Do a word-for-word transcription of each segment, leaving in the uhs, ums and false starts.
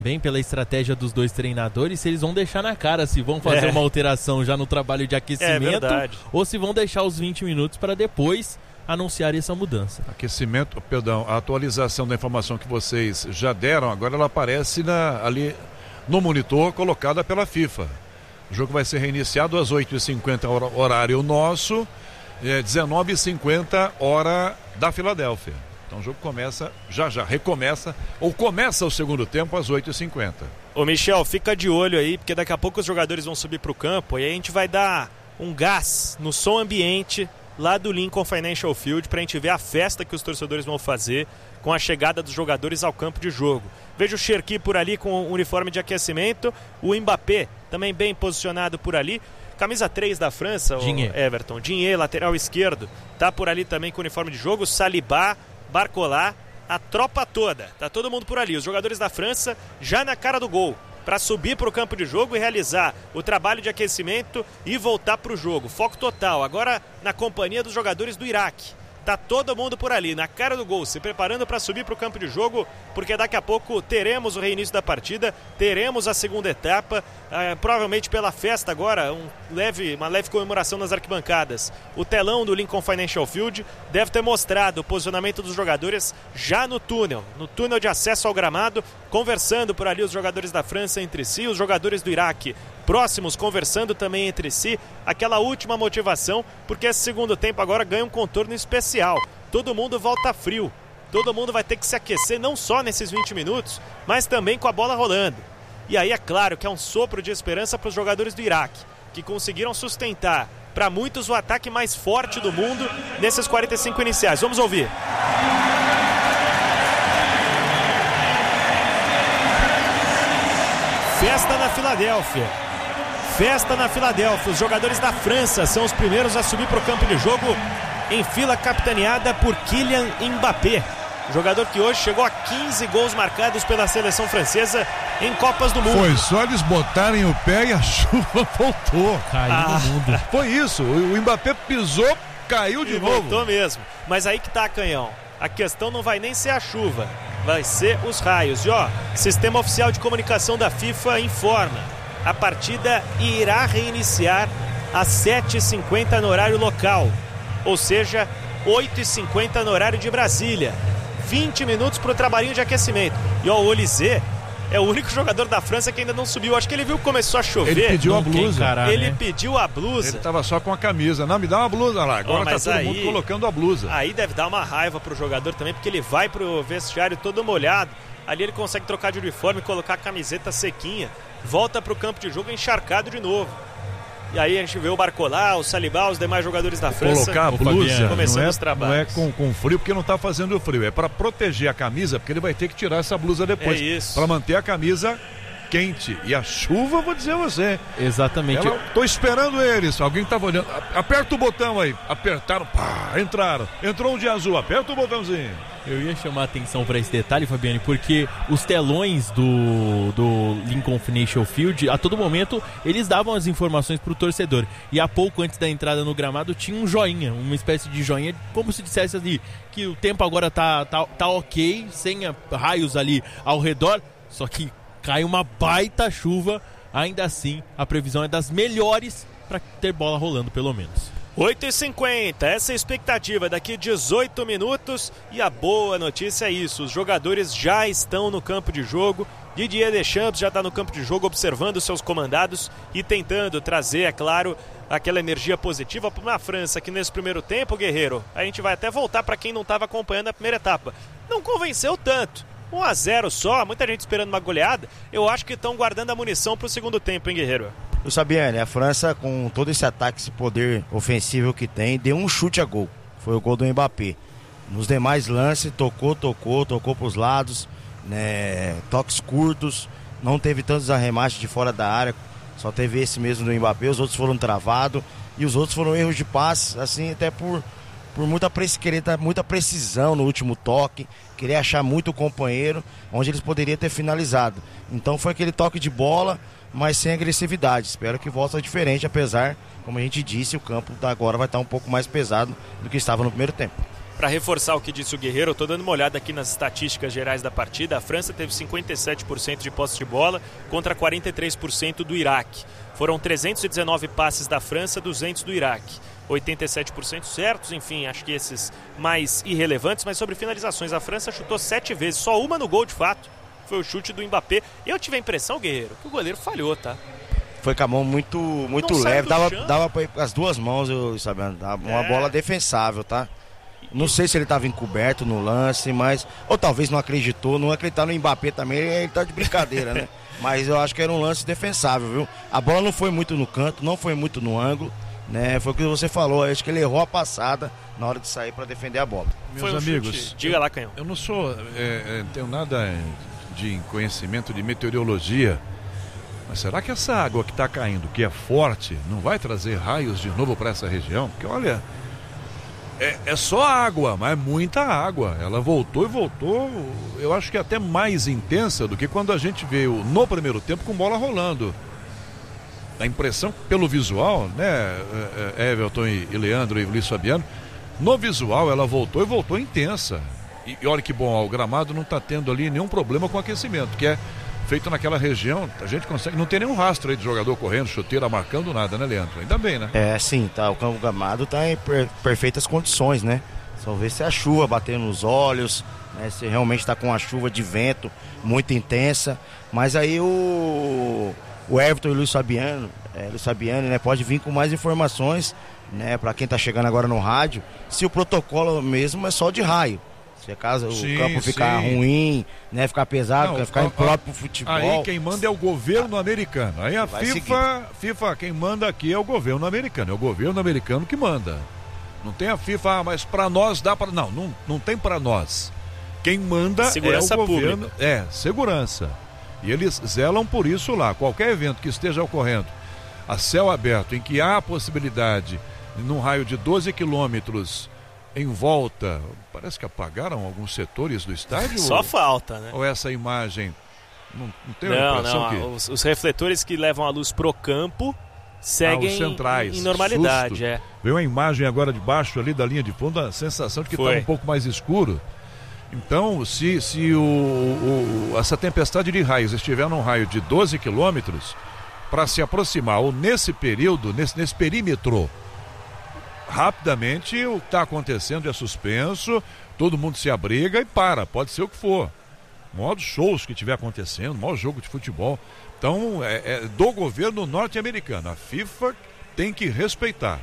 Bem pela estratégia dos dois treinadores, se eles vão deixar na cara se vão fazer é. uma alteração já no trabalho de aquecimento é ou se vão deixar os vinte minutos para depois anunciar essa mudança. Aquecimento, perdão, a atualização da informação que vocês já deram, agora ela aparece na, ali no monitor colocada pela FIFA. O jogo vai ser reiniciado às oito e cinquenta horário nosso, é, dezenove e cinquenta hora da Filadélfia. Então o jogo começa, já já, recomeça, ou começa o segundo tempo às oito e cinquenta. Ô Michel, fica de olho aí, porque daqui a pouco os jogadores vão subir para o campo e aí a gente vai dar um gás no som ambiente lá do Lincoln Financial Field para a gente ver a festa que os torcedores vão fazer com a chegada dos jogadores ao campo de jogo. Veja o Cherki por ali com o uniforme de aquecimento, o Mbappé também bem posicionado por ali. Camisa três da França, o Everton, Digne, lateral esquerdo, tá por ali também com o uniforme de jogo, Saliba, Barcola, a tropa toda, tá todo mundo por ali, os jogadores da França já na cara do gol, para subir para o campo de jogo e realizar o trabalho de aquecimento e voltar para o jogo, foco total, agora na companhia dos jogadores do Iraque. Tá todo mundo por ali, na cara do gol, se preparando para subir para o campo de jogo, porque daqui a pouco teremos o reinício da partida, teremos a segunda etapa, eh, provavelmente pela festa agora, um leve, uma leve comemoração nas arquibancadas. O telão do Lincoln Financial Field deve ter mostrado o posicionamento dos jogadores já no túnel, no túnel de acesso ao gramado, conversando por ali os jogadores da França entre si, os jogadores do Iraque próximos conversando também entre si, aquela última motivação, porque esse segundo tempo agora ganha um contorno especial, todo mundo volta frio, todo mundo vai ter que se aquecer não só nesses vinte minutos, mas também com a bola rolando. E aí é claro que é um sopro de esperança para os jogadores do Iraque, que conseguiram sustentar para muitos o ataque mais forte do mundo nesses quarenta e cinco iniciais. Vamos ouvir. Festa na Filadélfia. Festa na Filadélfia. Os jogadores da França são os primeiros a subir para o campo de jogo em fila capitaneada por Kylian Mbappé. Jogador que hoje chegou a quinze gols marcados pela seleção francesa em Copas do Mundo. Foi só eles botarem o pé e a chuva voltou. Caiu ah. no mundo. Foi isso. O Mbappé pisou, caiu de e novo. Voltou mesmo. Mas aí que tá, Canhão. A questão não vai nem ser a chuva, vai ser os raios. E ó, sistema oficial de comunicação da FIFA informa: a partida irá reiniciar às sete e cinquenta no horário local, ou seja, oito e cinquenta no horário de Brasília. vinte minutos para o trabalhinho de aquecimento. E ó, o Olysée é o único jogador da França que ainda não subiu. Acho que ele viu que começou a chover. Ele pediu a blusa. Encarar, ele né? pediu a blusa. Ele estava só com a camisa. Não, me dá uma blusa lá. Agora oh, tá todo aí, mundo colocando a blusa. Aí deve dar uma raiva pro jogador também, porque ele vai pro vestiário todo molhado. Ali ele consegue trocar de uniforme, colocar a camiseta sequinha. Volta pro campo de jogo encharcado de novo. E aí a gente vê o Barcola, o Saliba, os demais jogadores da França. Colocar a blusa começando não é, os trabalhos. não é com, com frio, porque não tá fazendo frio. É para proteger a camisa, porque ele vai ter que tirar essa blusa depois. É isso. Para manter a camisa quente. E a chuva, vou dizer a você. Exatamente. Ela, tô esperando eles. Alguém tava olhando. Aperta o botão aí. Apertaram. Pá, entraram. Entrou um de azul. Aperta o botãozinho. Eu ia chamar a atenção para esse detalhe, Fabiane, porque os telões do, do Lincoln Financial Field, a todo momento, eles davam as informações para o torcedor. E há pouco antes da entrada no gramado tinha um joinha, uma espécie de joinha, como se dissesse ali que o tempo agora tá, tá, tá ok, sem raios ali ao redor, só que cai uma baita chuva. Ainda assim, a previsão é das melhores para ter bola rolando, pelo menos. oito e cinquenta, essa é a expectativa, daqui dezoito minutos, e a boa notícia é isso, os jogadores já estão no campo de jogo. Didier Deschamps já está no campo de jogo observando seus comandados e tentando trazer, é claro, aquela energia positiva para uma França que nesse primeiro tempo, Guerreiro, a gente vai até voltar para quem não estava acompanhando a primeira etapa, não convenceu tanto. um a zero só, muita gente esperando uma goleada. Eu acho que estão guardando a munição para o segundo tempo, hein, Guerreiro? Eu sabia, né? A França, com todo esse ataque, esse poder ofensivo que tem, deu um chute a gol. Foi o gol do Mbappé. Nos demais lances, tocou, tocou, tocou para os lados, né? Toques curtos, não teve tantos arremates de fora da área, só teve esse mesmo do Mbappé, os outros foram travados, e os outros foram erros de passe, assim, até por, por muita, querer, muita precisão no último toque, querer achar muito o companheiro, onde eles poderiam ter finalizado. Então foi aquele toque de bola, mas sem agressividade. Espero que volte diferente, apesar, como a gente disse, o campo agora vai estar um pouco mais pesado do que estava no primeiro tempo. Para reforçar o que disse o Guerreiro, eu estou dando uma olhada aqui nas estatísticas gerais da partida. A França teve cinquenta e sete por cento de posse de bola contra quarenta e três por cento do Iraque. Foram trezentos e dezenove passes da França, duzentos do Iraque. oitenta e sete por cento certos, enfim, acho que esses mais irrelevantes. Mas sobre finalizações, a França chutou sete vezes, só uma no gol de fato. Foi o chute do Mbappé. Eu tive a impressão, Guerreiro, que o goleiro falhou, tá? Foi com a mão muito, muito leve, dava, dava para ir com as duas mãos, eu sabendo, uma é. bola defensável, tá? Não sei se ele estava encoberto no lance, mas... Ou talvez não acreditou, não acreditar no Mbappé também, ele tá de brincadeira, né? Mas eu acho que era um lance defensável, viu? A bola não foi muito no canto, não foi muito no ângulo, né? Foi o que você falou, acho que ele errou a passada na hora de sair para defender a bola. Meus um amigos, chute. Diga lá, Canhão. Eu não sou, é, é, tenho nada de conhecimento de meteorologia, mas será que essa água que está caindo, que é forte, não vai trazer raios de novo para essa região? Porque olha... É, é só água, mas é muita água. Ela voltou e voltou, eu acho que até mais intensa do que quando a gente veio no primeiro tempo com bola rolando. A impressão, pelo visual, né, Everton e Leandro e Luiz Fabiano, no visual ela voltou e voltou intensa. E, e olha que bom, o gramado não está tendo ali nenhum problema com aquecimento, que é feito naquela região, a gente consegue, não tem nenhum rastro aí de jogador correndo, chuteira, marcando nada, né, Leandro? Ainda bem, né? É, sim, tá, o campo gramado tá em per- perfeitas condições, né? Só ver se a chuva batendo nos olhos, né? Se realmente tá com a chuva de vento muito intensa, mas aí o, o Everton e o Luiz Fabiano, é, Luiz Fabiano, né, pode vir com mais informações, né, para quem tá chegando agora no rádio, se o protocolo mesmo é só de raio. Se acaso sim, o campo ficar sim. ruim, né, ficar pesado, não, ficar impróprio pro futebol. Aí quem manda é o governo americano. Aí a FIFA, FIFA, quem manda aqui é o governo americano. É o governo americano que manda. Não tem a FIFA, ah, mas para nós dá para não, não, não tem para nós. Quem manda segurança é o governo, pública. É, segurança. E eles zelam por isso lá. Qualquer evento que esteja ocorrendo a céu aberto, em que há a possibilidade, num raio de doze quilômetros em volta, parece que apagaram alguns setores do estádio? Só ou, falta, né? Ou essa imagem não, não tem a não, impressão não, que... Os, os refletores que levam a luz pro campo seguem ah, os centrais. em normalidade. Susto. É. Veio uma imagem agora de baixo ali da linha de fundo, a sensação de que estava um pouco mais escuro. Então, se, se o, o, essa tempestade de raios estiver num raio de doze quilômetros, para se aproximar, ou nesse período, nesse, nesse perímetro, rapidamente o que está acontecendo é suspenso, todo mundo se abriga e para, pode ser o que for. Maior dos shows que estiver acontecendo, maior jogo de futebol. Então, é, é do governo norte-americano. A FIFA tem que respeitar.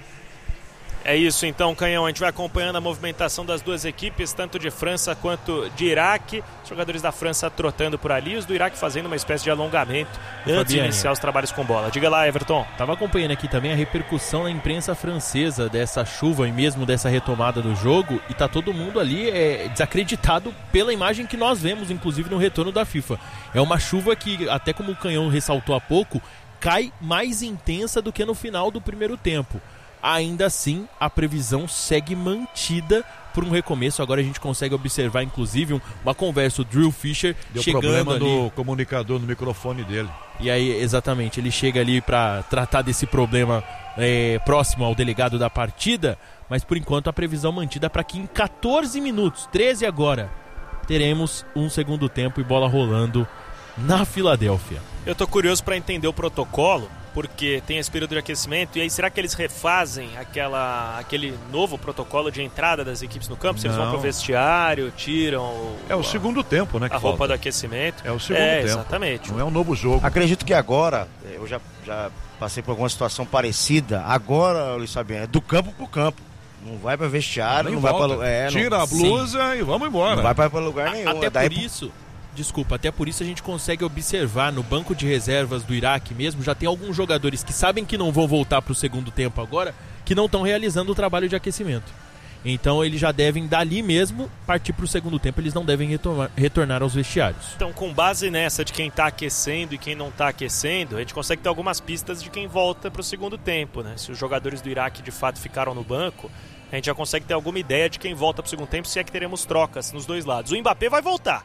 É isso então, Canhão, a gente vai acompanhando a movimentação das duas equipes, tanto de França quanto de Iraque. Os jogadores da França trotando por ali, os do Iraque fazendo uma espécie de alongamento antes Fabiane. de iniciar os trabalhos com bola. Diga lá, Everton. Tava acompanhando aqui também a repercussão na imprensa francesa dessa chuva e mesmo dessa retomada do jogo, e tá todo mundo ali é, desacreditado pela imagem que nós vemos, inclusive no retorno da FIFA. É uma chuva que, até como o Canhão ressaltou há pouco, cai mais intensa do que no final do primeiro tempo. Ainda assim, a previsão segue mantida por um recomeço. Agora a gente consegue observar, inclusive, uma conversa, o Drew Fisher Deu chegando problema ali. no comunicador, no microfone dele. E aí, exatamente, ele chega ali para tratar desse problema é, próximo ao delegado da partida, mas por enquanto a previsão mantida para que em catorze minutos, treze agora, teremos um segundo tempo e bola rolando na Filadélfia. Eu tô curioso para entender o protocolo, porque tem esse período de aquecimento, e aí será que eles refazem aquela, aquele novo protocolo de entrada das equipes no campo? Se eles vão pro vestiário, tiram o, é o segundo tempo, né, que a roupa falta. do aquecimento. É o segundo é, tempo. Exatamente. Não é um novo jogo. Acredito que agora, eu já, já passei por alguma situação parecida, agora, Luiz Fabiano, é do campo pro campo. Não vai para vestiário, não, não vai para é, tira não, a blusa sim. e vamos embora. Não vai para lugar nenhum. Até Daí por isso... Desculpa, até por isso a gente consegue observar no banco de reservas do Iraque mesmo, já tem alguns jogadores que sabem que não vão voltar para o segundo tempo agora, que não estão realizando o trabalho de aquecimento. Então eles já devem, dali mesmo, partir para o segundo tempo, eles não devem retornar, retornar aos vestiários. Então, com base nessa de quem está aquecendo e quem não está aquecendo, a gente consegue ter algumas pistas de quem volta para o segundo tempo, né? Se os jogadores do Iraque de fato ficaram no banco, a gente já consegue ter alguma ideia de quem volta para o segundo tempo, se é que teremos trocas nos dois lados. O Mbappé vai voltar.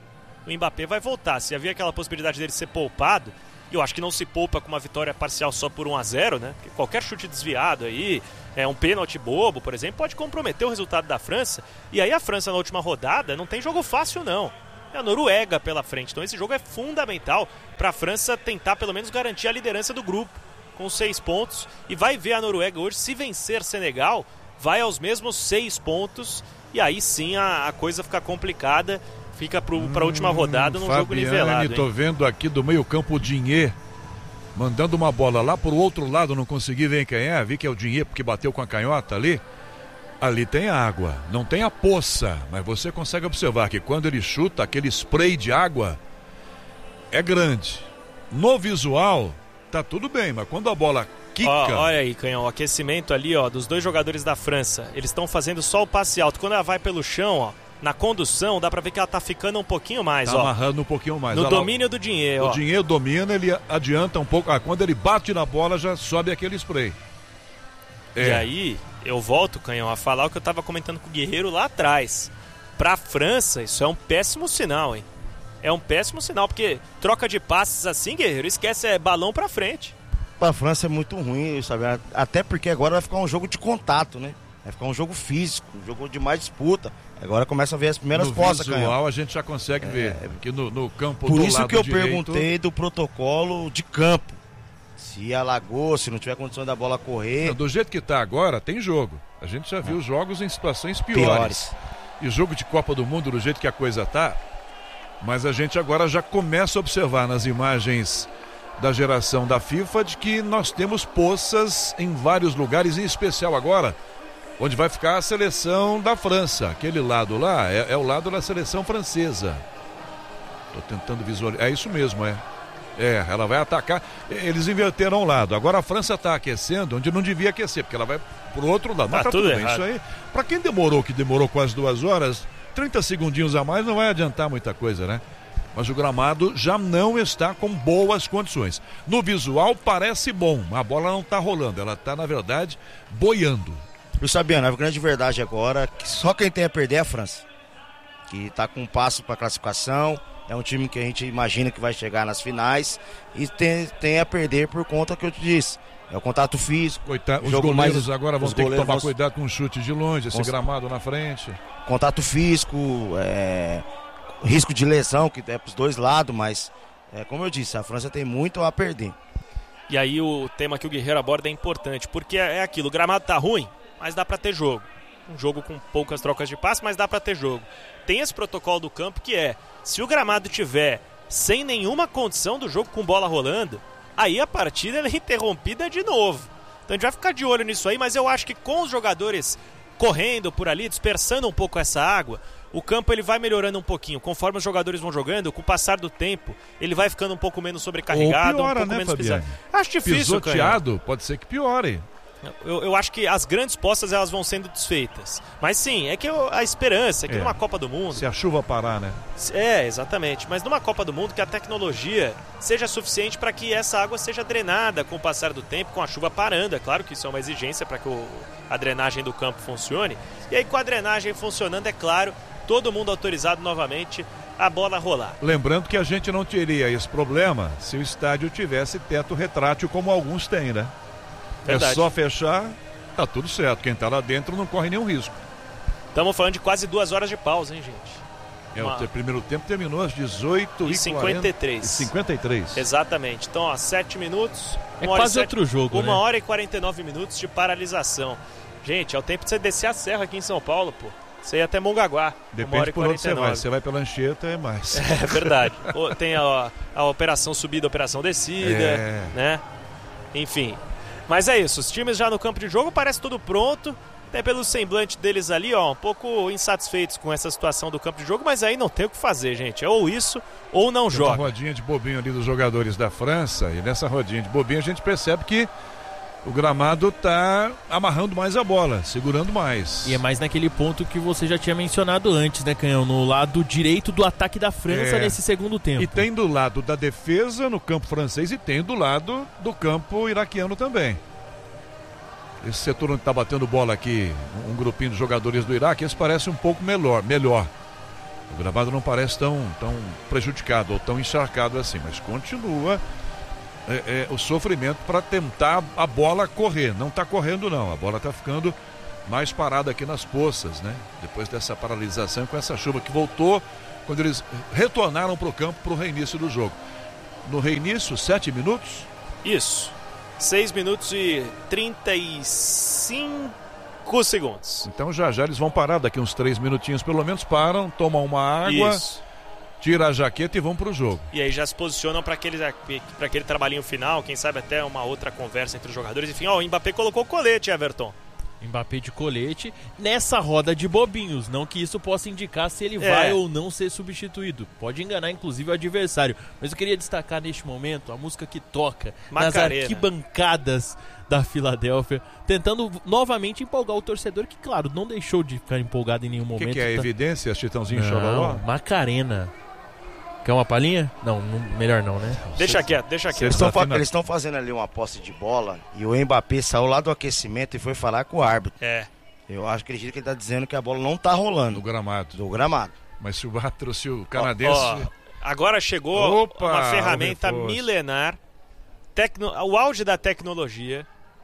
o Mbappé vai voltar. Se havia aquela possibilidade dele ser poupado, eu acho que não se poupa com uma vitória parcial só por um a zero, né? Porque qualquer chute desviado aí, é um pênalti bobo, por exemplo, pode comprometer o resultado da França. E aí a França na última rodada não tem jogo fácil, não. É a Noruega pela frente. Então esse jogo é fundamental para a França tentar pelo menos garantir a liderança do grupo com seis pontos. E vai ver a Noruega hoje, se vencer Senegal, vai aos mesmos seis pontos. E aí sim a, a coisa fica complicada. Fica para a hum, última rodada num Fabiane, jogo nivelado. Tô vendo aqui do meio campo o Digne mandando uma bola lá pro outro lado, não consegui ver quem é, vi que é o Digne porque bateu com a canhota ali. Ali tem água, não tem a poça, mas você consegue observar que quando ele chuta, aquele spray de água é grande. No visual, tá tudo bem, mas quando a bola quica... Ó, olha aí, Canhão, o aquecimento ali, ó, dos dois jogadores da França, eles estão fazendo só o passe alto. Quando ela vai pelo chão, ó, na condução, dá pra ver que ela tá ficando um pouquinho mais, tá ó. amarrando um pouquinho mais. No olha domínio lá, do dinheiro, o ó. O dinheiro domina, ele adianta um pouco. Ah, quando ele bate na bola, já sobe aquele spray. É. E aí, eu volto, Canhão, a falar o que eu tava comentando com o Guerreiro lá atrás. Pra França, isso é um péssimo sinal, hein? É um péssimo sinal, porque troca de passes assim, Guerreiro, esquece, é balão pra frente. Pra França é muito ruim, sabe? Até porque agora vai ficar um jogo de contato, né? Vai ficar um jogo físico, um jogo de mais disputa. Agora começa a ver as primeiras postas, No visual a gente já consegue é, ver, que no, no campo do lado Por isso que eu direito... perguntei do protocolo de campo. Se alagou, se não tiver condição da bola correr... Não, do jeito que tá agora, tem jogo. A gente já viu é. jogos em situações piores. piores. E jogo de Copa do Mundo, do jeito que a coisa tá... Mas a gente agora já começa a observar nas imagens da geração da FIFA de que nós temos poças em vários lugares, em especial agora... Onde vai ficar a seleção da França. Aquele lado lá é, é o lado da seleção francesa. Estou tentando visualizar. É isso mesmo, é. É, ela vai atacar. Eles inverteram o lado. Agora a França está aquecendo onde não devia aquecer, porque ela vai pro outro lado. Mas tá, tá tudo, tudo bem. Isso aí, para quem demorou, que demorou quase duas horas, trinta segundinhos a mais não vai adiantar muita coisa, né? Mas o gramado já não está com boas condições. No visual parece bom, a bola não está rolando, ela está, na verdade, boiando. Luiz Fabiano, a grande verdade agora é que só quem tem a perder é a França. Que está com um passo para a classificação, é um time que a gente imagina que vai chegar nas finais e tem, tem a perder por conta que eu te disse. É o contato físico. Coitado, os jogo goleiros mais, agora vão ter que tomar vão... cuidado com o chute de longe, esse Cons... gramado na frente. Contato físico, é... risco de lesão, que é para os dois lados, mas é, como eu disse, a França tem muito a perder. E aí o tema que o Guerreiro aborda é importante, porque é aquilo, o gramado tá ruim, mas dá pra ter jogo. Um jogo com poucas trocas de passe, mas dá pra ter jogo. Tem esse protocolo do campo que é, se o gramado tiver sem nenhuma condição do jogo com bola rolando, aí a partida é interrompida de novo. Então a gente vai ficar de olho nisso aí, mas eu acho que com os jogadores correndo por ali, dispersando um pouco essa água, o campo ele vai melhorando um pouquinho. Conforme os jogadores vão jogando, com o passar do tempo, ele vai ficando um pouco menos sobrecarregado, Ou piora, um pouco né, menos Fabiane? pisado. Acho difícil, pisoteado, pode ser que piore. Eu, eu acho que as grandes postas elas vão sendo desfeitas. Mas sim, é que eu, a esperança é que é. numa Copa do Mundo... Se a chuva parar, né? É, exatamente. Mas numa Copa do Mundo que a tecnologia seja suficiente para que essa água seja drenada com o passar do tempo, com a chuva parando. É claro que isso é uma exigência para que o, a drenagem do campo funcione. E aí com a drenagem funcionando, é claro, todo mundo autorizado novamente a bola rolar. Lembrando que a gente não teria esse problema se o estádio tivesse teto retrátil como alguns têm, né? Verdade. É só fechar, tá tudo certo. Quem tá lá dentro não corre nenhum risco. Estamos falando de quase duas horas de pausa, hein, gente? É, Uma... o primeiro tempo terminou às dezoito e cinquenta e três. E cinquenta e três. Exatamente. Então, ó, sete minutos. É quase sete, outro jogo, Uma né? hora e quarenta e nove minutos de paralisação. Gente, é o tempo de você descer a serra aqui em São Paulo, pô. Você ia até Mongaguá. Depende por onde você vai. Você vai pela Anchieta, é mais. É verdade. Tem a, a operação subida, a operação descida, é. né? Enfim. Mas é isso, os times já no campo de jogo, parece tudo pronto. Até pelo semblante deles ali, ó, um pouco insatisfeitos com essa situação do campo de jogo, mas aí não tem o que fazer, gente. É ou isso, ou não tem joga. Uma rodinha de bobinho ali dos jogadores da França, e nessa rodinha de bobinho a gente percebe que o gramado tá amarrando mais a bola, segurando mais. E é mais naquele ponto que você já tinha mencionado antes, né, Canhão? No lado direito do ataque da França é. nesse segundo tempo. E tem do lado da defesa no campo francês e tem do lado do campo iraquiano também. Esse setor onde está batendo bola aqui, um grupinho de jogadores do Iraque, esse parece um pouco melhor. melhor. O gramado não parece tão, tão prejudicado ou tão encharcado assim, mas continua é, é, o sofrimento para tentar a bola correr. Não está correndo não, a bola está ficando mais parada aqui nas poças, né? Depois dessa paralisação com essa chuva que voltou quando eles retornaram para o campo para o reinício do jogo. No reinício, sete minutos? Isso. Seis minutos e trinta e cinco segundos. Então já já eles vão parar, daqui uns três minutinhos pelo menos, param, tomam uma água, Isso. tira a jaqueta e vão pro jogo. E aí já se posicionam para aquele, para aquele trabalhinho final, quem sabe até uma outra conversa entre os jogadores. Enfim, ó, o Mbappé colocou o colete, Everton. Mbappé de colete nessa roda de bobinhos, não que isso possa indicar se ele É. vai ou não ser substituído. Pode enganar inclusive o adversário. Mas eu queria destacar neste momento a música que toca Macarena. nas arquibancadas da Filadélfia, tentando novamente empolgar o torcedor, que claro, não deixou de ficar empolgado em nenhum O momento. que, que é tá... evidência, Chitãozinho Chororó? Não, Macarena. Quer uma palhinha? Não, não, melhor não, né? Deixa quieto, deixa Cê- quieto. Eles estão fa- Desafina- eles estão fazendo ali uma posse de bola e o Mbappé saiu lá do aquecimento e foi falar com o árbitro. É. Eu acho, acredito que ele está dizendo que a bola não está rolando No gramado. do gramado. Mas se o Atro, se o canadense... Ó, agora chegou Opa, uma ferramenta o reforço. milenar, tecno, o auge da tecnologia,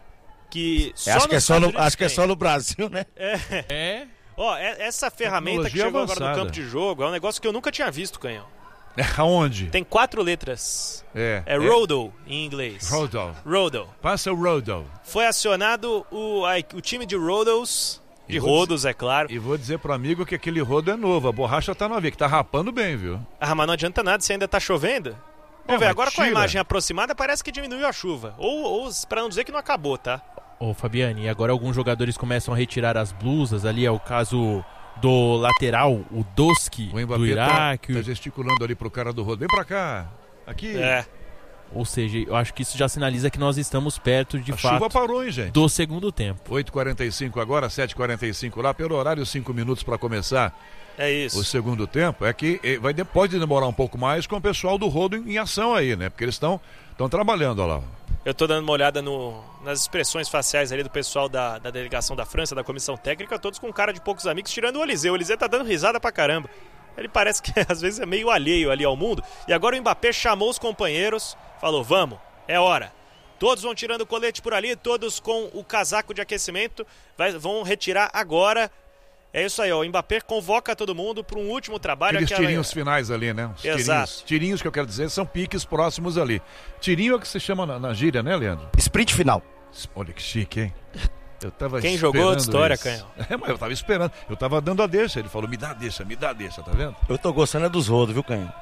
que só É, acho, que é nos só no, Estados Unidos acho que é tem. só no Brasil, né? É. É. Ó, é- essa ferramenta que Tecnologia chegou agora no avançada. campo de jogo é um negócio que eu nunca tinha visto, Canhão. Aonde? Tem quatro letras. É, É Rodo em inglês. Rodo. Rodo. Passa o Rodo. Foi acionado o, a- o time de Rodos, de E vou Rodos, é claro. E vou dizer pro amigo que aquele rodo é novo, a borracha tá novinha, que tá rapando bem, viu? Ah, mas não adianta nada se ainda tá chovendo. É, Vamos ver, mas agora com a tira. imagem aproximada parece que diminuiu a chuva. Ou, ou pra não dizer que não acabou, tá? Ô Fabiane, e agora alguns jogadores começam a retirar as blusas, ali é o caso do lateral, o Doski, O do Mbappé tá, Iraque, tá gesticulando ali pro cara do rodo. Vem pra cá. Aqui. É. ou seja, eu acho que isso já sinaliza que nós estamos perto de a fato chuva parou, hein, gente? do segundo tempo. oito e quarenta e cinco agora, sete e quarenta e cinco lá, pelo horário, cinco minutos para começar É isso. o segundo tempo. É que eh, vai, de- pode demorar um pouco mais com o pessoal do rodo em, em ação aí, né? Porque eles estão trabalhando, ó lá. Eu tô dando uma olhada no, nas expressões faciais ali do pessoal da, da delegação da França, da comissão técnica, todos com cara de poucos amigos, tirando o Olysée. O Olysée tá dando risada pra caramba. Ele parece que às vezes é meio alheio ali ao mundo. E agora o Mbappé chamou os companheiros, falou, vamos, é hora. Todos vão tirando o colete por ali, todos com o casaco de aquecimento, vai, vão retirar agora. É isso aí, ó, o Mbappé convoca todo mundo para um último trabalho. Aqueles aquela- tirinhos finais ali, né? Os Exato. Tirinhos, tirinhos que eu quero dizer são piques próximos ali. Tirinho é o que se chama na, na gíria, né, Leandro? Sprint final. Olha que chique, hein? Eu tava Quem jogou outra esperando história, isso. Canhão? É, mas eu tava esperando. Eu tava dando a deixa. Ele falou, me dá a deixa, me dá a deixa, tá vendo? Eu tô gostando é dos rodos, viu, Canhão?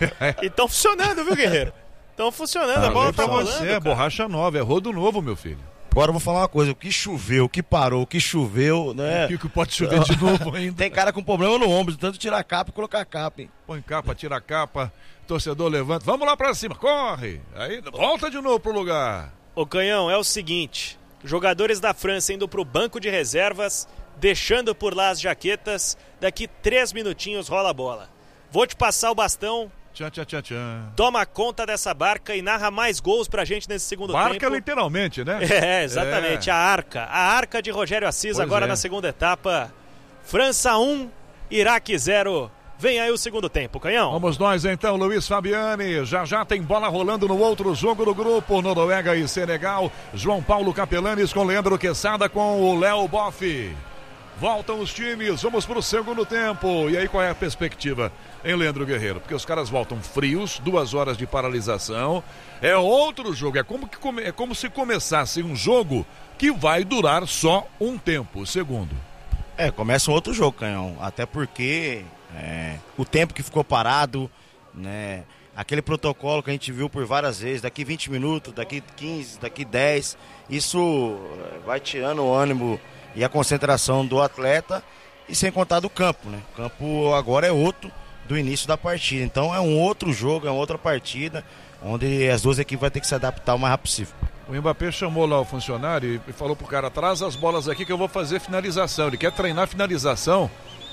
E estão funcionando, viu, Guerreiro? Estão funcionando, a Ah, bola é tá pra rolando. você, é cara. borracha nova, é rodo novo, meu filho. Agora eu vou falar uma coisa, o que choveu, o que parou, o que choveu, né? O que pode chover de novo ainda. Tem cara com problema no ombro, de tanto tirar a capa e colocar a capa, hein? Põe capa, tira a capa, torcedor levanta. Vamos lá pra cima, corre! Aí volta de novo pro lugar. Ô Canhão, é o seguinte, jogadores da França indo pro banco de reservas, deixando por lá as jaquetas, daqui três minutinhos rola a bola. Vou te passar o bastão, Tchan, tchan, tchan, tchan. toma conta dessa barca e narra mais gols pra gente nesse segundo Barca tempo. literalmente, né? É, exatamente, É. a arca, a arca de Rogério Assis Pois agora é. na segunda etapa. França um, Iraque zero. Vem aí o segundo tempo, Canhão. Vamos nós então, Luiz Fabiani. Já já tem bola rolando no outro jogo do grupo, Noruega e Senegal. João Paulo Capelanes com Leandro Quesada com o Léo Boff. Voltam os times, vamos pro segundo tempo. E aí qual é a perspectiva, hein, Leandro Guerreiro? Porque os caras voltam frios, duas horas de paralisação. É outro jogo, é como, que come... é como se começasse um jogo que vai durar só um tempo, segundo. É, começa um outro jogo, Canhão. Até porque é, o tempo que ficou parado, né? Aquele protocolo que a gente viu por várias vezes, daqui vinte minutos, daqui quinze, daqui dez, isso é, vai tirando o ânimo e a concentração do atleta, e sem contar do campo, né? O campo agora é outro do início da partida. Então é um outro jogo, é uma outra partida, onde as duas equipes vão ter que se adaptar o mais rápido possível. O Mbappé chamou lá o funcionário e falou pro cara, traz as bolas aqui que eu vou fazer finalização. Ele quer treinar finalização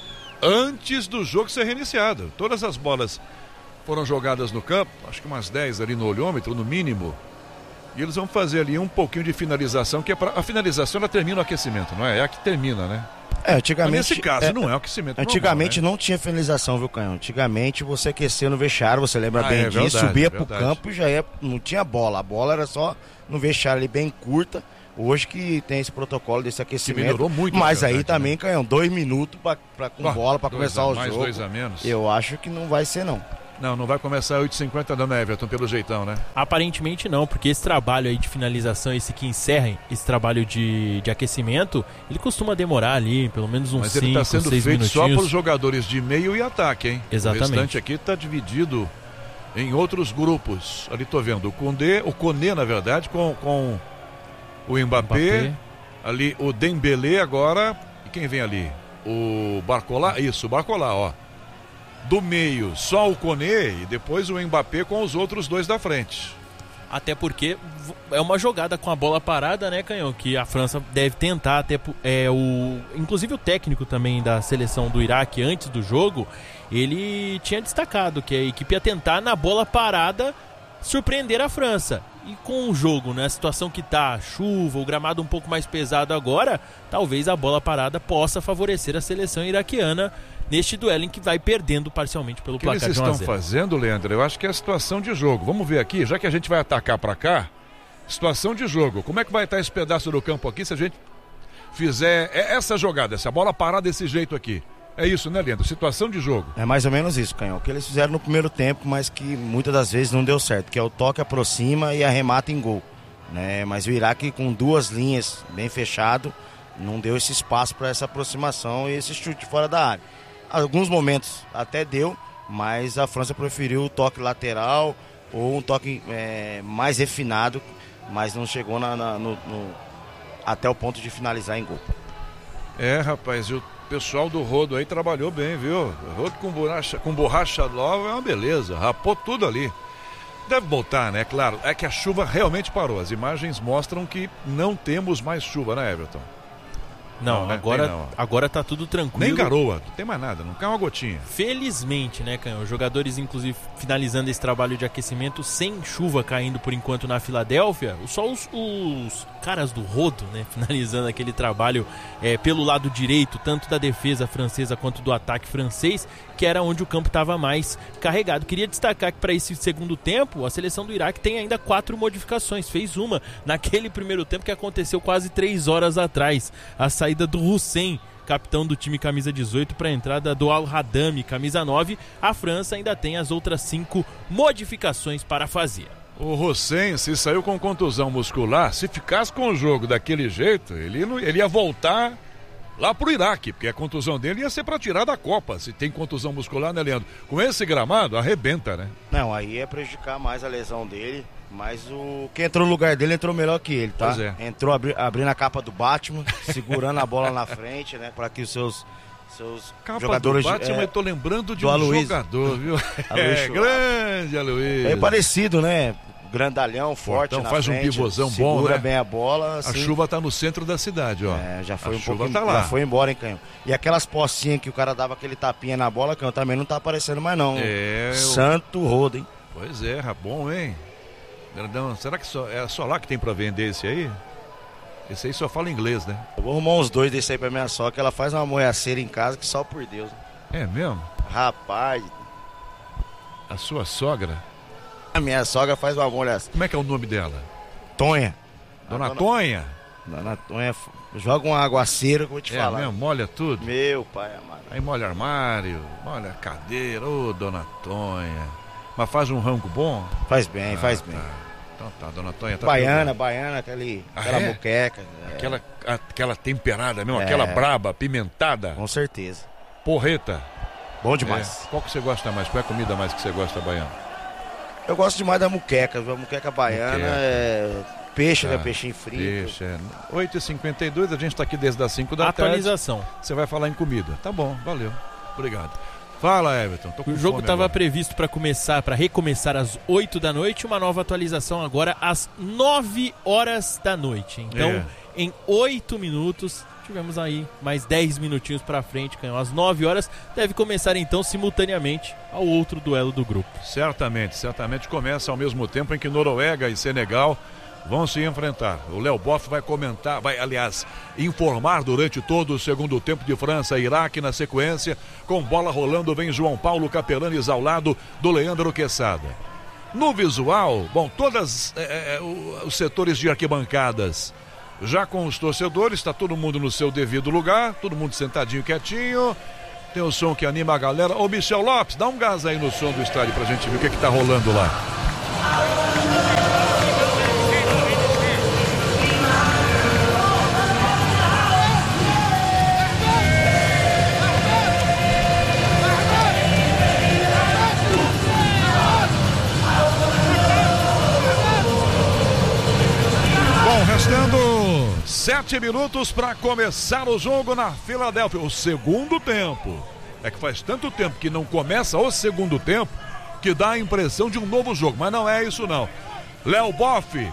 antes do jogo ser reiniciado. Todas as bolas foram jogadas no campo, acho que umas dez ali no olhômetro, no mínimo. E eles vão fazer ali um pouquinho de finalização, que é pra... a finalização ela termina o aquecimento, não é? É a que termina, né? É, antigamente, Mas nesse caso é, não é o aquecimento Antigamente normal, né? não tinha finalização, viu, Canhão? Antigamente você aquecia no vestiário, você lembra Ah, bem é disso, verdade, subia é pro verdade. campo e já ia, não tinha bola. A bola era só no vestiário ali bem curta. Hoje que tem esse protocolo desse aquecimento. melhorou muito, Mas na aí verdade, também, né? Canhão, dois minutos pra, pra, com Ó, bola pra dois começar a o mais, jogo. dois a menos. Eu acho que não vai ser, não. Não, não vai começar oito e cinquenta dando Everton, pelo jeitão, né? Aparentemente não, porque esse trabalho aí de finalização, esse que encerra esse trabalho de, de aquecimento, ele costuma demorar ali pelo menos uns Mas ele cinco, está sendo seis feito minutinhos. só por jogadores de meio e ataque, hein? Exatamente. O restante aqui está dividido em outros grupos. Ali tô vendo o Koundé, o Koné, na verdade, com, com o Mbappé, Mbappé. ali o Dembélé agora, e quem vem ali? O Barcola, isso, o Barcola, ó. Do meio, só o Koné e depois o Mbappé com os outros dois da frente. Até porque é uma jogada com a bola parada, né, Canhão? Que a França deve tentar. Até, é, o, inclusive o técnico também da seleção do Iraque, antes do jogo, ele tinha destacado que a equipe ia tentar, na bola parada, surpreender a França. E com o jogo, né, a situação que tá, chuva, o gramado um pouco mais pesado agora, talvez a bola parada possa favorecer a seleção iraquiana neste duelo em que vai perdendo parcialmente pelo O que placar eles de um a estão zero. fazendo, Leandro, eu acho que é a situação de jogo. Vamos ver aqui, já que a gente vai atacar para cá, situação de jogo. Como é que vai estar esse pedaço do campo aqui se a gente fizer essa jogada, essa bola parar desse jeito aqui? É isso, né, Leandro? Situação de jogo. É mais ou menos isso, Canhão. O que eles fizeram no primeiro tempo, mas que muitas das vezes não deu certo, que é o toque aproxima e arremata em gol. Né? Mas o Iraque, com duas linhas bem fechado, não deu esse espaço para essa aproximação e esse chute fora da área. Alguns momentos até deu, mas a França preferiu o toque lateral ou um toque é, mais refinado, mas não chegou na, na, no, no, até o ponto de finalizar em gol. É, rapaz, e o pessoal do rodo aí trabalhou bem, viu? Rodo com borracha, com borracha nova é uma beleza, rapou tudo ali. Deve voltar, né? Claro, é que a chuva realmente parou. As imagens mostram que não temos mais chuva, né, Everton? Não, Não, né? agora, Tem não. agora tá tudo tranquilo. Nem garoa, não tem mais nada, não cai uma gotinha. Felizmente, né, Canhão? Os jogadores, inclusive, finalizando esse trabalho de aquecimento sem chuva caindo por enquanto na Filadélfia. Só os, os caras do rodo, né, finalizando aquele trabalho é, pelo lado direito, tanto da defesa francesa quanto do ataque francês, que era onde o campo estava mais carregado. Queria destacar que para esse segundo tempo, a seleção do Iraque tem ainda quatro modificações. Fez uma naquele primeiro tempo que aconteceu quase três horas atrás. A saída do Hussein, capitão do time camisa dezoito, para a entrada do Al-Hadami, camisa nove. A França ainda tem as outras cinco modificações para fazer. O Hussein, se saiu com contusão muscular, se ficasse com o jogo daquele jeito, ele, não, ele ia voltar lá pro Iraque, porque a contusão dele ia ser para tirar da Copa. Se tem contusão muscular, né, Leandro? Com esse gramado, arrebenta, né? Não, aí é prejudicar mais a lesão dele, mas o que entrou no lugar dele entrou melhor que ele, tá? Pois é. Entrou abri... abrindo a capa do Batman, segurando a bola na frente, né? Para que os seus, seus Capa jogadores... do Batman, é, eu tô lembrando de do um Aloysio. jogador, viu? Aloysio É, grande Aloysio. É parecido, né? Grandalhão, forte Então na faz um frente, pivôzão bom, segura né? bem a bola. A Assim, chuva tá no centro da cidade, ó. é, já foi a um chuva pouquinho, tá lá. já foi embora, hein, Canhão? E aquelas postinhas que o cara dava aquele tapinha na bola, Canhão, também não tá aparecendo mais não. É, eu- Santo rodo, hein? Pois é, bom, hein? Grandão, será que só, é só lá que tem pra vender esse aí? Esse aí só fala inglês, né? Eu vou arrumar uns dois desse aí pra minha sogra, que ela faz uma moiaceira em casa que só por Deus. É mesmo? Rapaz, A sua sogra? a minha sogra faz uma moiaceira. Como é que é o nome dela? Tonha. Dona A dona- Tonha? Dona Tonha f- joga um aguaceiro que eu vou te É falar. mesmo? Molha tudo? Meu pai amado. Aí molha armário, molha cadeira, ô Dona Tonha. Mas faz um rango bom? Faz bem, Ah, faz tá. bem. Então tá, Dona Tonha tá Baiana, baiana, aquele, Ah, aquela é? moqueca. é, Aquela, aquela temperada mesmo, É. aquela braba, pimentada, Com certeza. porreta. Bom demais. É. Qual que você gosta mais? Qual é a comida mais que você gosta, baiano? Eu gosto demais da muqueca, viu? A muqueca baiana Muqueca. é peixe, Tá. né? Peixinho frito. Peixe, é. oito e cinquenta e dois, a gente tá aqui desde as cinco da tarde. Atualização. Você vai falar em comida. Tá bom, valeu. Obrigado. Fala, Everton. Tô com O jogo fome estava agora. previsto para começar, para recomeçar às oito da noite, uma nova atualização agora às nove horas da noite. Então, É. em oito minutos, tivemos aí mais dez minutinhos para frente, Canhão. Às nove horas deve começar então simultaneamente ao outro duelo do grupo. Certamente, certamente começa ao mesmo tempo em que Noruega e Senegal vão se enfrentar. O Léo Boff vai comentar, vai, aliás, informar durante todo o segundo tempo de França e Iraque. Na sequência, com bola rolando, vem João Paulo Capelanes ao lado do Leandro Quesada. No visual, bom, todos é, os setores de arquibancadas já com os torcedores, está todo mundo no seu devido lugar, todo mundo sentadinho, quietinho. Tem o som que anima a galera. Ô Michel Lopes, dá um gás aí no som do estádio pra gente ver o que que tá rolando lá. Bom, restando sete minutos para começar o jogo na Filadélfia. O segundo tempo. É que faz tanto tempo que não começa o segundo tempo que dá a impressão de um novo jogo. Mas não é isso não. Léo Boff,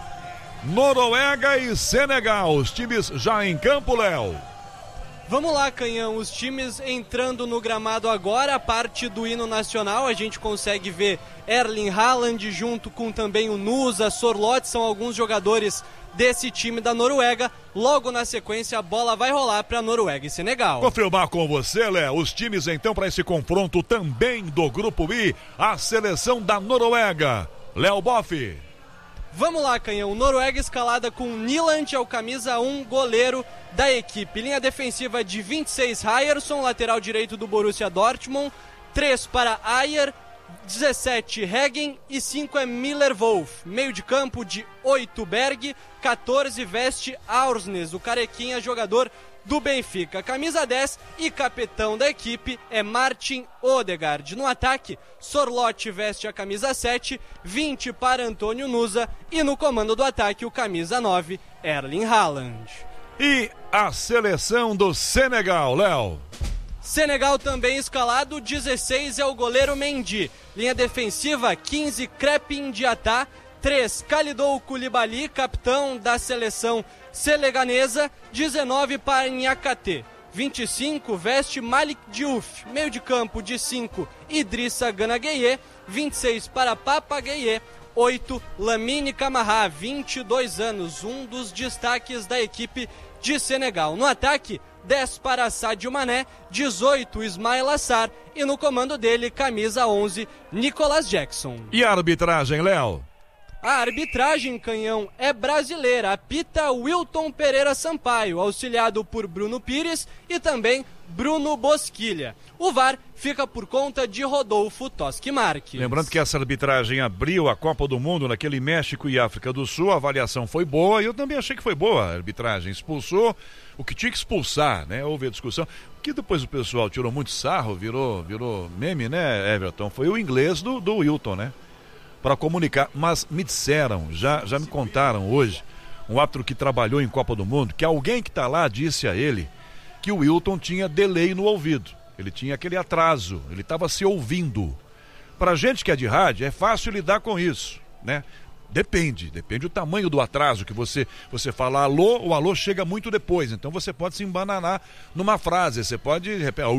Noruega e Senegal. Os times já em campo, Léo. Vamos lá, Canhão. Os times entrando no gramado agora. A parte do hino nacional. A gente consegue ver Erling Haaland junto com também o Nusa, Sorloth. São alguns jogadores desse time da Noruega. Logo na sequência a bola vai rolar para Noruega e Senegal. Confirmar com você, Léo, os times então para esse confronto também do Grupo I, a seleção da Noruega. Léo Boff. Vamos lá, Canhão. Noruega escalada com Nyland, é o camisa um, goleiro da equipe. Linha defensiva de vinte e seis, Ryerson, lateral direito do Borussia Dortmund. três para Ayer, dezessete Heggen e cinco é Miller-Wolf. Meio de campo de oito Berg, quatorze veste Aursnes, o carequinha jogador do Benfica. Camisa dez e capitão da equipe é Martin Odegaard. No ataque, Sorloth veste a camisa sete, vinte para Antônio Nusa e no comando do ataque o camisa nove, Erling Haaland. E a seleção do Senegal, Léo. Senegal também escalado, dezesseis é o goleiro Mendy. Linha defensiva, quinze Crepin Diatá, três Kalidou Koulibaly, capitão da seleção senegalesa, dezenove para Niakate. vinte e cinco veste Malik Diouf, meio de campo de cinco Idrissa Gana Gueye, vinte e seis para Papa Gueye, oito Lamine Camara, vinte e dois anos, um dos destaques da equipe de Senegal. No ataque, dez para Sadio Mané, dezoito Ismail Assar e no comando dele, camisa onze, Nicolas Jackson. E a arbitragem, Léo? A arbitragem, Canhão, é brasileira. Apita Wilton Pereira Sampaio, auxiliado por Bruno Pires e também Bruno Bosquilha. O V A R fica por conta de Rodolfo Toschi Marques. Lembrando que essa arbitragem abriu a Copa do Mundo naquele México e África do Sul. A avaliação foi boa e eu também achei que foi boa a arbitragem. Expulsou o que tinha que expulsar, né? Houve a discussão. Que depois o pessoal tirou muito sarro, virou, virou meme, né, Everton? Foi o inglês do, do Wilton, né? Para comunicar, mas me disseram, já, já me contaram hoje, um árbitro que trabalhou em Copa do Mundo, que alguém que está lá disse a ele que o Wilton tinha delay no ouvido, ele tinha aquele atraso, ele estava se ouvindo. Para gente que é de rádio, é fácil lidar com isso, né? Depende, depende do tamanho do atraso que você, você fala alô, o alô chega muito depois, então você pode se embananar numa frase, você pode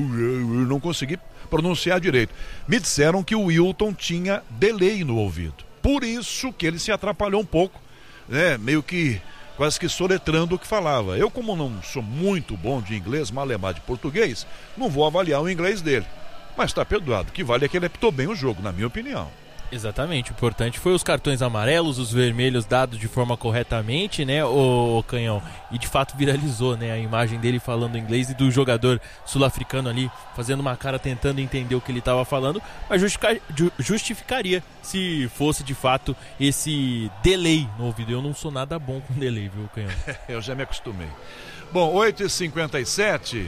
não conseguir pronunciar direito. Me disseram que o Wilton tinha delay no ouvido, por isso que ele se atrapalhou um pouco, né? Meio que quase que soletrando o que falava. Eu, como não sou muito bom de inglês, malemar de português, não vou avaliar o inglês dele, mas está perdoado, o que vale é que ele apitou bem o jogo, na minha opinião. Exatamente, o importante foi os cartões amarelos, os vermelhos dados de forma corretamente, né, o, o Canhão, e de fato viralizou, né, a imagem dele falando inglês e do jogador sul-africano ali fazendo uma cara tentando entender o que ele estava falando, mas justificar, justificaria se fosse de fato esse delay no ouvido. Eu não sou nada bom com delay, viu, Canhão? Eu já me acostumei. Bom, oito e cinquenta e sete...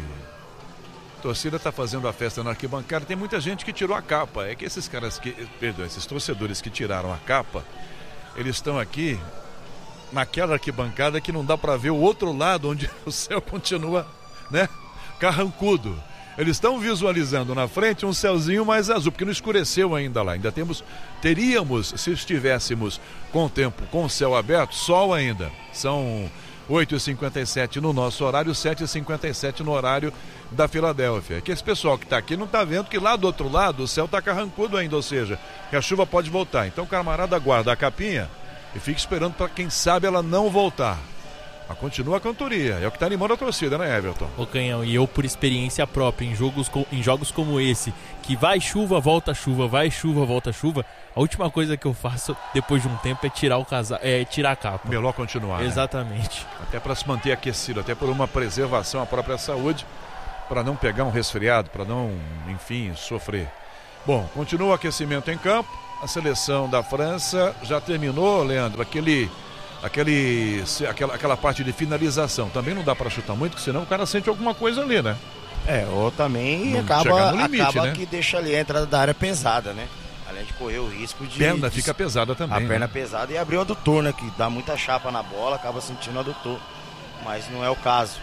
A torcida está fazendo a festa na arquibancada. Tem muita gente que tirou a capa. É que esses caras que, perdão, esses torcedores que tiraram a capa, eles estão aqui naquela arquibancada que não dá para ver o outro lado, onde o céu continua, né, carrancudo. Eles estão visualizando na frente um céuzinho mais azul, porque não escureceu ainda lá. Ainda temos, teríamos, se estivéssemos com o tempo, com o céu aberto, sol ainda. São oito e cinquenta e sete no nosso horário, sete e cinquenta e sete no horário da Filadélfia. Que esse pessoal que está aqui não está vendo que lá do outro lado o céu está carrancudo ainda, ou seja, que a chuva pode voltar. Então o camarada guarda a capinha e fica esperando para quem sabe ela não voltar. Mas continua a cantoria, é o que está animando a torcida, né, Everton? Ô Canhão, e eu por experiência própria, em jogos, em jogos como esse, que vai chuva, volta chuva, vai chuva, volta chuva, a última coisa que eu faço depois de um tempo é tirar o casa... é tirar a capa. Melhor continuar. Exatamente. Né? Até para se manter aquecido, até por uma preservação à própria saúde, para não pegar um resfriado, para não, enfim, sofrer. Bom, continua o aquecimento em campo, a seleção da França já terminou, Leandro, aquele... Aquele, aquela, aquela parte de finalização. Também não dá para chutar muito, porque senão o cara sente alguma coisa ali, né? É, ou também não acaba, limite, acaba né? que deixa ali a entrada da área pesada, né? Além de correr o risco de... Perna de, fica pesada também. A perna né? pesada e abrir o adutor, né? Que dá muita chapa na bola, acaba sentindo o adutor. Mas não é o caso.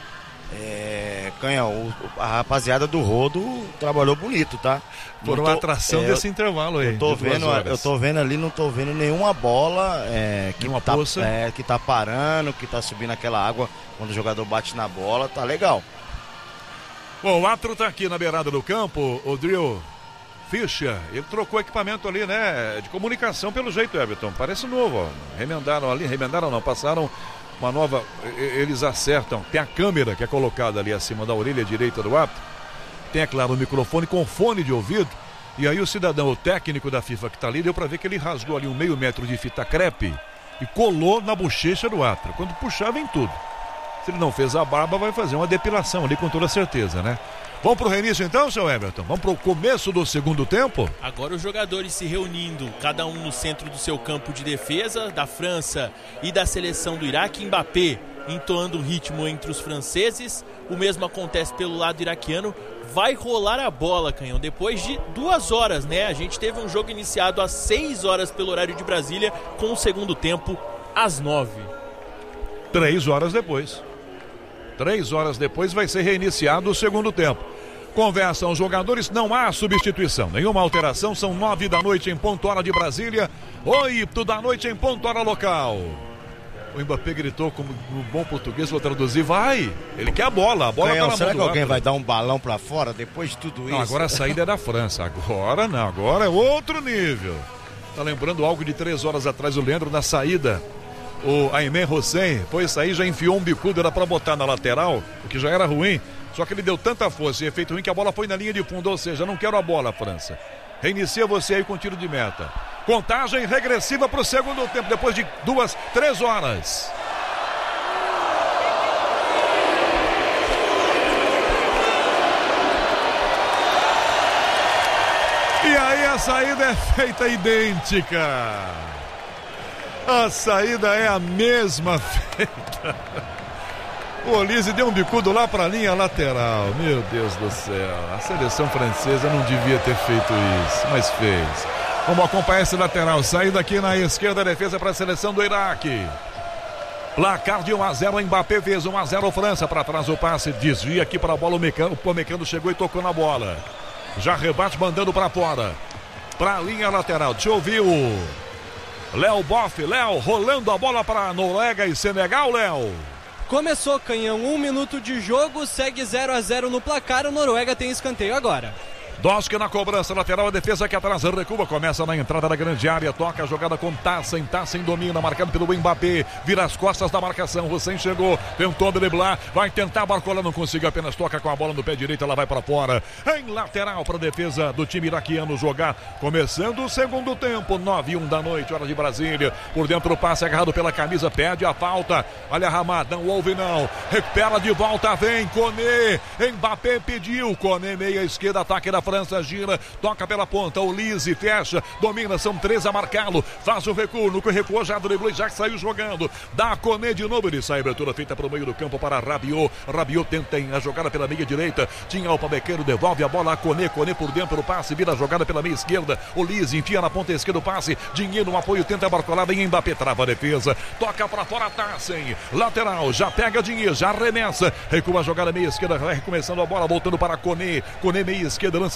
É, Canhão, a rapaziada do Rodo trabalhou bonito, tá? Por uma atração é, desse intervalo aí. Eu tô, vendo, eu tô vendo ali, não tô vendo nenhuma bola é, que, nenhuma tá, poça. É, que tá parando, que tá subindo aquela água quando o jogador bate na bola, tá legal. Bom, o Atro tá aqui na beirada do campo, o Drill Fischer, ele trocou equipamento ali, né, de comunicação pelo jeito, Everton, parece novo, ó. Remendaram ali, remendaram não, passaram uma nova, eles acertam, tem a câmera que é colocada ali acima da orelha direita do Atro, tem, é claro, o microfone com fone de ouvido, e aí o cidadão, o técnico da FIFA que tá ali, deu pra ver que ele rasgou ali um meio metro de fita crepe e colou na bochecha do Atro, quando puxava em tudo. Se ele não fez a barba, vai fazer uma depilação ali com toda certeza, né? Vamos pro reinício então, seu Everton? Vamos pro começo do segundo tempo? Agora os jogadores se reunindo, cada um no centro do seu campo de defesa, da França e da seleção do Iraque. Mbappé entoando o ritmo entre os franceses. O mesmo acontece pelo lado iraquiano. Vai rolar a bola, Canhão, depois de duas horas, né? A gente teve um jogo iniciado às seis horas pelo horário de Brasília, com o segundo tempo às nove. Três horas depois. Três horas depois vai ser reiniciado o segundo tempo. Conversam os jogadores, não há substituição, nenhuma alteração, são nove da noite em ponto hora de Brasília, oito da noite em ponto hora local. O Mbappé gritou como no bom português, vou traduzir, vai, ele quer a bola, a bola Canhão, tá na será mão que do alguém Atro. vai dar um balão pra fora depois de tudo isso? Não, agora a saída é da França, agora não, agora é outro nível. Tá lembrando algo de três horas atrás, o Leandro na saída. O Aymen Hussein foi sair, já enfiou um bicudo, era pra botar na lateral, o que já era ruim, só que ele deu tanta força e efeito ruim que a bola foi na linha de fundo, ou seja, não quero a bola, França. Reinicia você aí com tiro de meta. Contagem regressiva pro segundo tempo, depois de duas, três horas. E aí a saída é feita idêntica. A saída é a mesma feita. O Olise deu um bicudo lá para a linha lateral. Meu Deus do céu. A seleção francesa não devia ter feito isso, mas fez. Vamos acompanhar esse lateral. Saída aqui na esquerda, a defesa para a seleção do Iraque. Placar de um a zero, Mbappé fez um a zero França. Para trás o passe, desvia aqui para a bola. O Mecano, o Mecano chegou e tocou na bola. Já rebate mandando para fora. Para a linha lateral. Deixa eu ouvir o Léo Boff. Léo rolando a bola para Noruega e Senegal, Léo. Começou, Canhão, um minuto de jogo, segue zero a zero no placar, o Noruega tem escanteio agora. Doske na cobrança lateral, a defesa aqui atrás recua, começa na entrada da grande área, toca a jogada com Tassen, Tassen domina, marcado pelo Mbappé, vira as costas da marcação, Hussein chegou, tentou driblar, vai tentar, Barcola não conseguiu, apenas toca com a bola no pé direito, ela vai para fora, em lateral para a defesa do time iraquiano jogar, começando o segundo tempo, nove e um da noite, hora de Brasília, por dentro o passe agarrado pela camisa, pede a falta, olha a Ramad, não houve não, recupera de volta, vem, Koné, Mbappé pediu, Koné meia esquerda, ataque da França, gira, toca pela ponta, o Lise fecha, domina, são três a marcá-lo, faz o recuo, no que recuou, já driblou e já saiu jogando, dá a Koné de novo, ele sai, abertura feita para o meio do campo para Rabiot, Rabiot tenta a jogada pela meia direita, tinha o Pabequeiro, devolve a bola a Koné, Koné por dentro, o passe, vira a jogada pela meia esquerda, o Lise enfia na ponta esquerda o passe, Dinheiro no apoio, tenta a barcolada em Mbappé, trava a defesa, toca para fora, Tassen, lateral, já pega Dinheiro, já arremessa, recua a jogada meia esquerda, vai recomeçando a bola, voltando para Koné, Koné meia esquerda, lança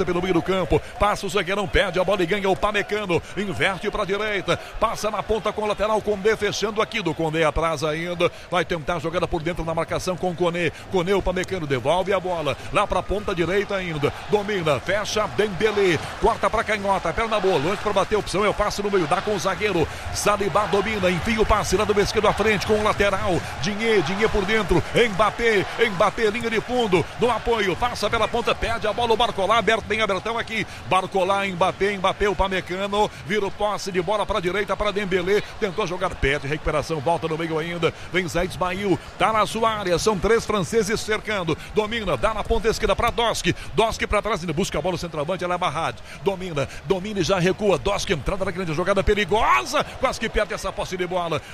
pelo meio do campo. Passa o zagueirão, perde a bola e ganha o Pamecano. Inverte para a direita. Passa na ponta com o lateral. Condé fechando aqui do Condé atrás ainda. Vai tentar a jogada por dentro na marcação com o Conê. Conê, o Pamecano devolve a bola. Lá para a ponta direita ainda. Domina, fecha, Dembélé. Corta para canhota, perna boa. Antes para bater a opção, é o passe no meio. Dá com o zagueiro. Salibá domina. Enfim, o passe lá do esquerdo à frente com o lateral. Dinhe, Dinhe por dentro. Mbappé, Mbappé, linha de fundo. No apoio, passa pela ponta, perde a bola. O Barcolá, aberto, bem abertão aqui. Barcolá, Mbappé, Mbappé, o Pamecano. Vira o posse de bola para a direita para Dembélé. Tentou jogar perto, recuperação, volta no meio ainda. Vem Zé Ismail, tá na sua área. São três franceses cercando. Domina, dá na ponta esquerda para Dosk. Dosk para trás, busca a bola, o centroavante, ela é barrado. Domina, domina e já recua. Dosk, entrada na grande jogada perigosa. Quase que perde essa posse de bola.